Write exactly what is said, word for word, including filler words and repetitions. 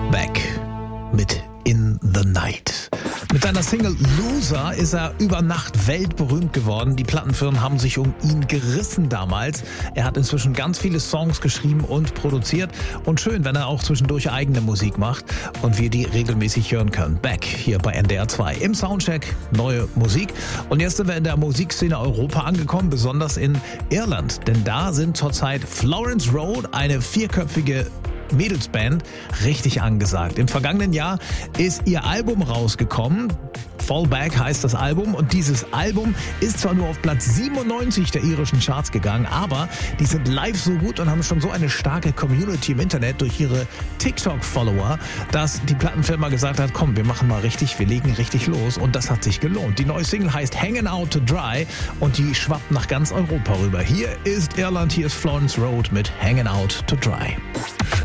Beck mit In the Night. Mit seiner Single Loser ist er über Nacht weltberühmt geworden. Die Plattenfirmen haben sich um ihn gerissen damals. Er hat inzwischen ganz viele Songs geschrieben und produziert. Und schön, wenn er auch zwischendurch eigene Musik macht und wir die regelmäßig hören können. Beck hier bei N D R zwei. Im Soundcheck neue Musik. Und jetzt sind wir in der Musikszene Europa angekommen, besonders in Irland. Denn da sind zurzeit Florence Road, eine vierköpfige Mädelsband, richtig angesagt. Im vergangenen Jahr ist ihr Album rausgekommen. Fall Back heißt das Album und dieses Album ist zwar nur auf Platz siebenundneunzig der irischen Charts gegangen, aber die sind live so gut und haben schon so eine starke Community im Internet durch ihre TikTok-Follower, dass die Plattenfirma gesagt hat, komm, wir machen mal richtig, wir legen richtig los und das hat sich gelohnt. Die neue Single heißt Hangin' Out to Dry und die schwappt nach ganz Europa rüber. Hier ist Irland, hier ist Florence Road mit Hangin' Out to Dry.